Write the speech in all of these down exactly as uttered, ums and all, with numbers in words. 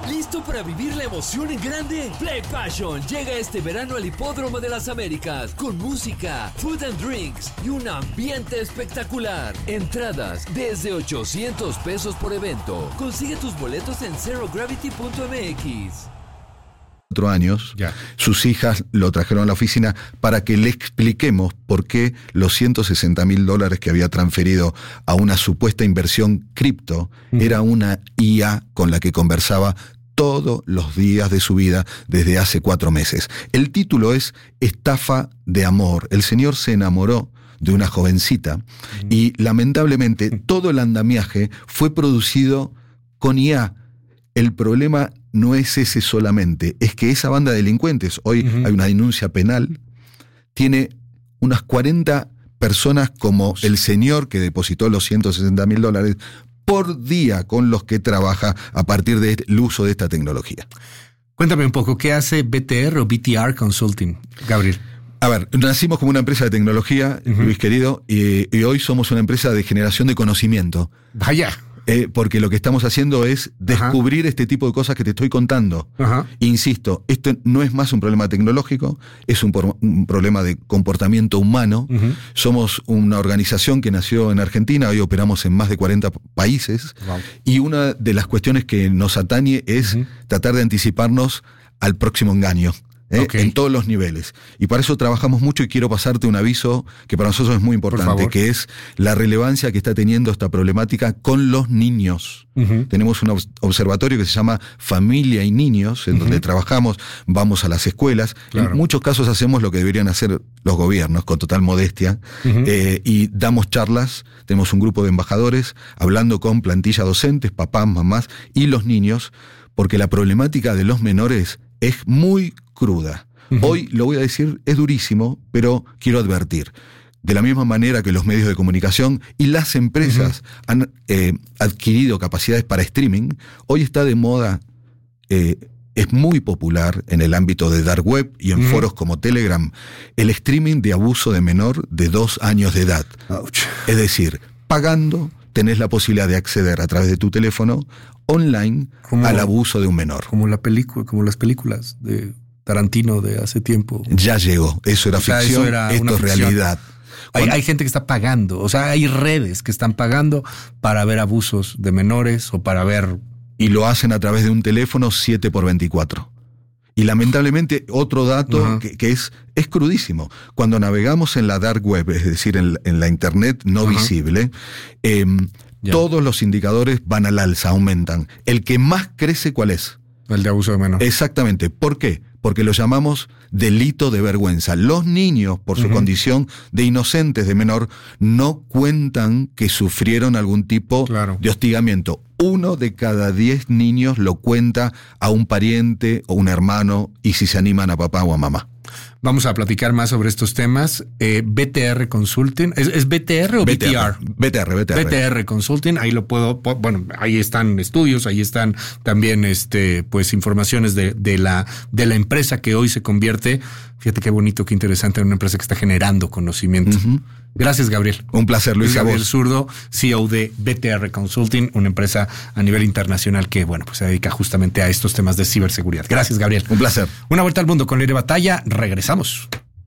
¿Listo para vivir la emoción en grande? Play Passion llega este verano al Hipódromo de las Américas con música, food and drinks y un ambiente espectacular. Entradas desde ochocientos pesos por evento. Consigue tus boletos en zero gravity punto m x. Cuatro años, ya. Sus hijas lo trajeron a la oficina para que le expliquemos por qué los ciento sesenta mil dólares que había transferido a una supuesta inversión cripto uh-huh. era una I A con la que conversaba todos los días de su vida desde hace cuatro meses. El título es Estafa de amor. El señor se enamoró de una jovencita uh-huh. y lamentablemente todo el andamiaje fue producido con I A. El problema no es ese solamente, es que esa banda de delincuentes, hoy uh-huh. hay una denuncia penal, tiene unas cuarenta personas como el señor que depositó los ciento sesenta mil dólares por día con los que trabaja a partir del uso de esta tecnología. Cuéntame un poco, ¿qué hace B T R o B T R Consulting, Gabriel? A ver, nacimos como una empresa de tecnología, uh-huh. Luis querido, y, y hoy somos una empresa de generación de conocimiento. Vaya. Eh, porque lo que estamos haciendo es descubrir Ajá. este tipo de cosas que te estoy contando. Ajá. Insisto, esto no es más un problema tecnológico, es un, por, un problema de comportamiento humano. Uh-huh. Somos una organización que nació en Argentina, hoy operamos en más de cuarenta países. Wow. Y una de las cuestiones que nos atañe es uh-huh. tratar de anticiparnos al próximo engaño. ¿Eh? Okay. En todos los niveles. Y para eso trabajamos mucho y quiero pasarte un aviso que para nosotros es muy importante, que es la relevancia que está teniendo esta problemática con los niños. Uh-huh. Tenemos un observatorio que se llama Familia y Niños, en uh-huh. donde trabajamos, vamos a las escuelas. Claro. En muchos casos hacemos lo que deberían hacer los gobiernos, con total modestia, uh-huh. eh, y damos charlas. Tenemos un grupo de embajadores hablando con plantilla docentes, papás, mamás y los niños, porque la problemática de los menores es muy cruda. Uh-huh. Hoy, lo voy a decir, es durísimo, pero quiero advertir. De la misma manera que los medios de comunicación y las empresas uh-huh. han eh, adquirido capacidades para streaming, hoy está de moda, eh, es muy popular en el ámbito de dark web y en uh-huh. foros como Telegram, el streaming de abuso de menor de dos años de edad. Ouch. Es decir, pagando, tenés la posibilidad de acceder a través de tu teléfono online como, al abuso de un menor. Como la película, como las películas de Tarantino de hace tiempo. Ya llegó, eso era o sea, ficción, eso era esto es realidad. Hay, hay gente que está pagando, o sea, hay redes que están pagando para ver abusos de menores o para ver... Y lo hacen a través de un teléfono siete por veinticuatro. Y lamentablemente otro dato uh-huh. que, que es, es crudísimo. Cuando navegamos en la dark web, es decir, en, en la internet no uh-huh. visible, eh, Ya. todos los indicadores van al alza, aumentan. El que más crece, ¿cuál es? El de abuso de menor. Exactamente. ¿Por qué? Porque lo llamamos delito de vergüenza. Los niños, por su uh-huh. condición de inocentes de menor, no cuentan que sufrieron algún tipo claro. de hostigamiento. Uno de cada diez niños lo cuenta a un pariente o un hermano, y si se animan a papá o a mamá. Vamos a platicar más sobre estos temas. Eh, B T R Consulting. ¿Es, es B T R o B T R? B T R, B T R. B T R Consulting. Ahí lo puedo, bueno, ahí están estudios, ahí están también este, pues informaciones de, de la, de la empresa que hoy se convierte. Fíjate qué bonito, qué interesante, en una empresa que está generando conocimiento. Uh-huh. Gracias, Gabriel. Un placer, Luis. Gabriel Zurdo, C E O de B T R Consulting, una empresa a nivel internacional que, bueno, pues se dedica justamente a estos temas de ciberseguridad. Gracias, Gabriel. Un placer. Una vuelta al mundo con Leire Batalla. Regresamos.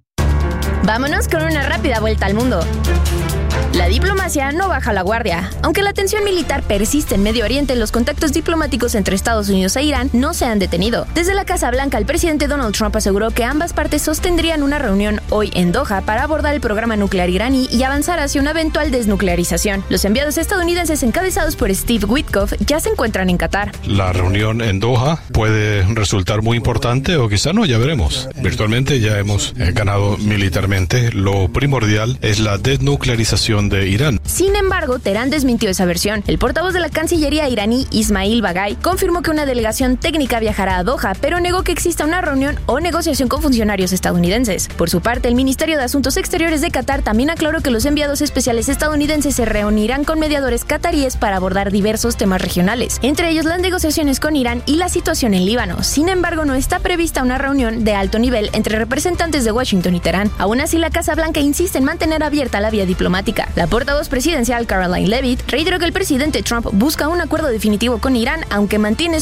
Vámonos con una rápida vuelta al mundo. La diplomacia no baja la guardia. Aunque la tensión militar persiste en Medio Oriente, los contactos diplomáticos entre Estados Unidos e Irán no se han detenido. Desde la Casa Blanca, el presidente Donald Trump aseguró que ambas partes sostendrían una reunión hoy en Doha para abordar el programa nuclear iraní y avanzar hacia una eventual desnuclearización. Los enviados estadounidenses encabezados por Steve Witkoff ya se encuentran en Qatar. La reunión en Doha puede resultar muy importante o quizá no, ya veremos. Virtualmente ya hemos eh, ganado militarmente. Lo primordial es la desnuclearización de Irán. Sin embargo, Teherán desmintió esa versión. El portavoz de la Cancillería iraní, Ismail Baghai, confirmó que una delegación técnica viajará a Doha, pero negó que exista una reunión o negociación con funcionarios estadounidenses. Por su parte, el Ministerio de Asuntos Exteriores de Qatar también aclaró que los enviados especiales estadounidenses se reunirán con mediadores cataríes para abordar diversos temas regionales, entre ellos las negociaciones con Irán y la situación en Líbano. Sin embargo, no está prevista una reunión de alto nivel entre representantes de Washington y Teherán. Aún así, la Casa Blanca insiste en mantener abierta la vía diplomática. La portavoz presidencial Caroline Leavitt reiteró que el presidente Trump busca un acuerdo definitivo con Irán, aunque mantiene